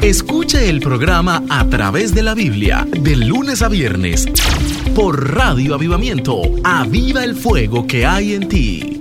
Escuche el programa A Través de la Biblia, de lunes a viernes, por Radio Avivamiento. Aviva el fuego que hay en ti.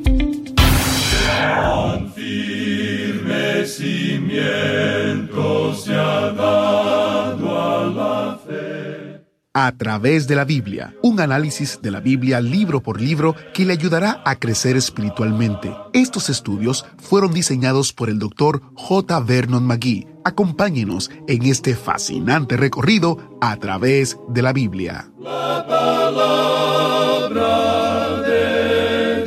Tan firme cimiento se ha dado a la fe. A Través de la Biblia, un análisis de la Biblia libro por libro que le ayudará a crecer espiritualmente. Estos estudios fueron diseñados por el Dr. J. Vernon McGee. Acompáñenos en este fascinante recorrido a través de la Biblia. La palabra de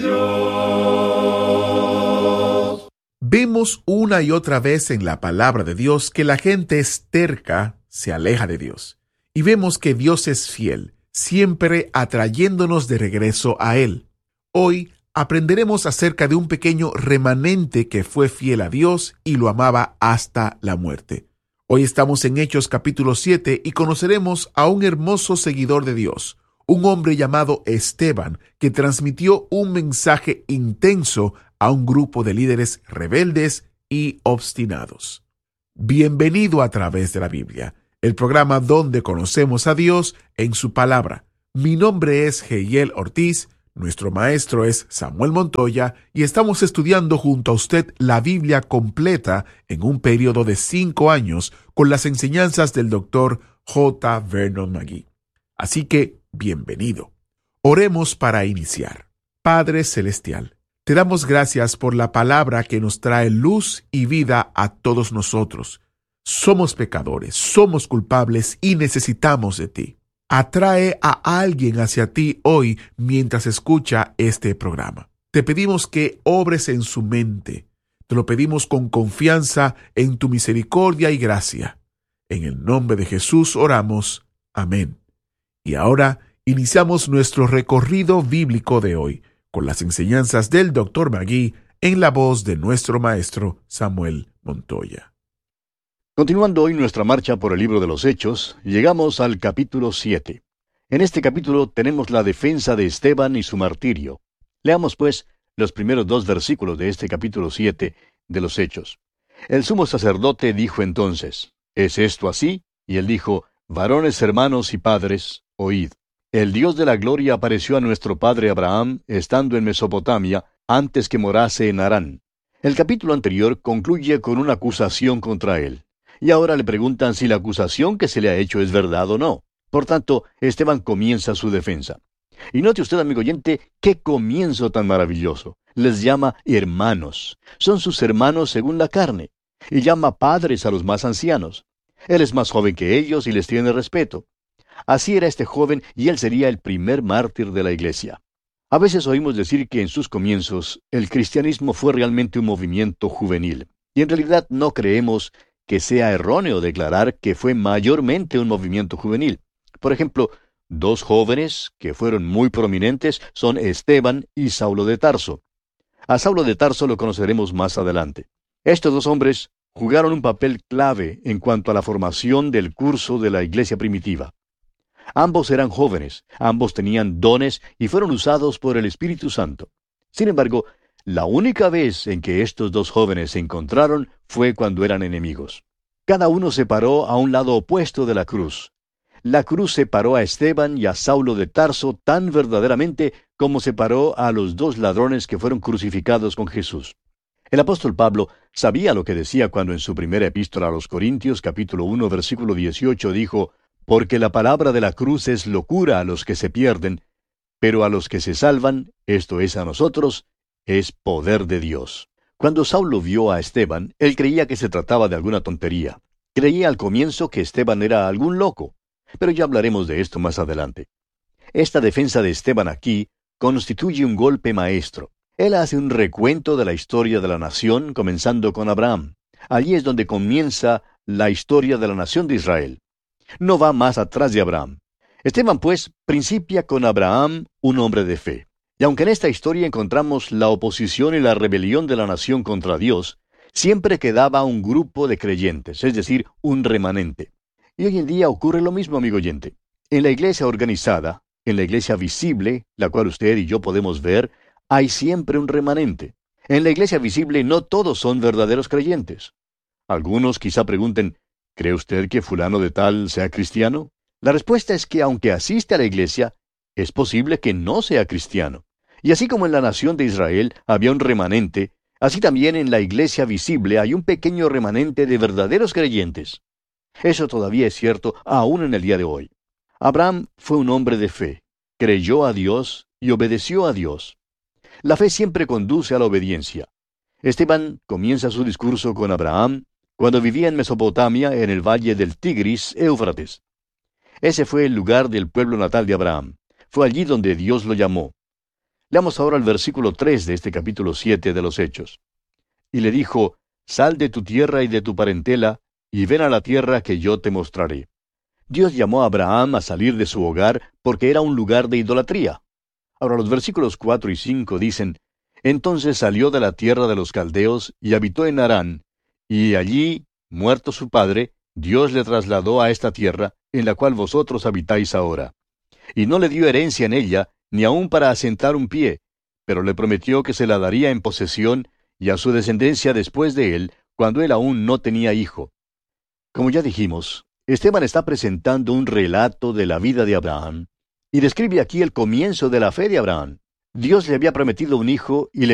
Dios. Vemos una y otra vez en la palabra de Dios que la gente es terca, se aleja de Dios. Y vemos que Dios es fiel, siempre atrayéndonos de regreso a Él. Hoy aprenderemos acerca de un pequeño remanente que fue fiel a Dios y lo amaba hasta la muerte. Hoy estamos en Hechos capítulo 7 y conoceremos a un hermoso seguidor de Dios, un hombre llamado Esteban, que transmitió un mensaje intenso a un grupo de líderes rebeldes y obstinados. Bienvenido a Través de la Biblia, el programa donde conocemos a Dios en su palabra. Mi nombre es Heiel Ortiz, nuestro maestro es Samuel Montoya y estamos estudiando junto a usted la Biblia completa en un periodo de 5 años con las enseñanzas del Dr. J. Vernon McGee. Así que, bienvenido. Oremos para iniciar. Padre Celestial, te damos gracias por la palabra que nos trae luz y vida a todos nosotros. Somos pecadores, somos culpables y necesitamos de ti. Atrae a alguien hacia ti hoy mientras escucha este programa. Te pedimos que obres en su mente. Te lo pedimos con confianza en tu misericordia y gracia. En el nombre de Jesús oramos. Amén. Y ahora iniciamos nuestro recorrido bíblico de hoy con las enseñanzas del Dr. McGee en la voz de nuestro maestro Samuel Montoya. Continuando hoy nuestra marcha por el libro de los Hechos, llegamos al capítulo 7. En este capítulo tenemos la defensa de Esteban y su martirio. Leamos, pues, los primeros 2 versículos de este capítulo 7 de los Hechos. El sumo sacerdote dijo entonces, ¿es esto así? Y él dijo, varones hermanos y padres, oíd. El Dios de la gloria apareció a nuestro padre Abraham, estando en Mesopotamia, antes que morase en Harán. El capítulo anterior concluye con una acusación contra él. Y ahora le preguntan si la acusación que se le ha hecho es verdad o no. Por tanto, Esteban comienza su defensa. Y note usted, amigo oyente, qué comienzo tan maravilloso. Les llama hermanos. Son sus hermanos según la carne. Y llama padres a los más ancianos. Él es más joven que ellos y les tiene respeto. Así era este joven y él sería el primer mártir de la iglesia. A veces oímos decir que en sus comienzos el cristianismo fue realmente un movimiento juvenil. Y en realidad no creemos que sea erróneo declarar que fue mayormente un movimiento juvenil. Por ejemplo, 2 jóvenes que fueron muy prominentes son Esteban y Saulo de Tarso. A Saulo de Tarso lo conoceremos más adelante. Estos 2 hombres jugaron un papel clave en cuanto a la formación del curso de la iglesia primitiva. Ambos eran jóvenes, ambos tenían dones y fueron usados por el Espíritu Santo. Sin embargo, la única vez en que estos 2 jóvenes se encontraron fue cuando eran enemigos. Cada uno se paró a un lado opuesto de la cruz. La cruz separó a Esteban y a Saulo de Tarso tan verdaderamente como separó a los 2 ladrones que fueron crucificados con Jesús. El apóstol Pablo sabía lo que decía cuando en su primera epístola a los Corintios, capítulo 1, versículo 18, dijo, «Porque la palabra de la cruz es locura a los que se pierden, pero a los que se salvan, esto es a nosotros, es poder de Dios». Cuando Saulo vio a Esteban, él creía que se trataba de alguna tontería. Creía al comienzo que Esteban era algún loco, pero ya hablaremos de esto más adelante. Esta defensa de Esteban aquí constituye un golpe maestro. Él hace un recuento de la historia de la nación, comenzando con Abraham. Allí es donde comienza la historia de la nación de Israel. No va más atrás de Abraham. Esteban, pues, principia con Abraham, un hombre de fe. Y aunque en esta historia encontramos la oposición y la rebelión de la nación contra Dios, siempre quedaba un grupo de creyentes, es decir, un remanente. Y hoy en día ocurre lo mismo, amigo oyente. En la iglesia organizada, en la iglesia visible, la cual usted y yo podemos ver, hay siempre un remanente. En la iglesia visible no todos son verdaderos creyentes. Algunos quizá pregunten, ¿Cree usted que fulano de tal sea cristiano? La respuesta es que aunque asiste a la iglesia, es posible que no sea cristiano. Y así como en la nación de Israel había un remanente, así también en la iglesia visible hay un pequeño remanente de verdaderos creyentes. Eso todavía es cierto aún en el día de hoy. Abraham fue un hombre de fe, creyó a Dios y obedeció a Dios. La fe siempre conduce a la obediencia. Esteban comienza su discurso con Abraham cuando vivía en Mesopotamia en el valle del Tigris, Éufrates. Ese fue el lugar del pueblo natal de Abraham. Fue allí donde Dios lo llamó. Leamos ahora el versículo 3 de este capítulo 7 de los Hechos. Y le dijo, sal de tu tierra y de tu parentela, y ven a la tierra que yo te mostraré. Dios llamó a Abraham a salir de su hogar porque era un lugar de idolatría. Ahora los versículos 4 y 5 dicen, entonces salió de la tierra de los caldeos y habitó en Harán, y allí, muerto su padre, Dios le trasladó a esta tierra, en la cual vosotros habitáis ahora. Y no le dio herencia en ella, ni aun para asentar un pie, pero le prometió que se la daría en posesión, y a su descendencia después de él, cuando él aún no tenía hijo. Como ya dijimos, Esteban está presentando un relato de la vida de Abraham, y describe aquí el comienzo de la fe de Abraham. Dios le había prometido un hijo y le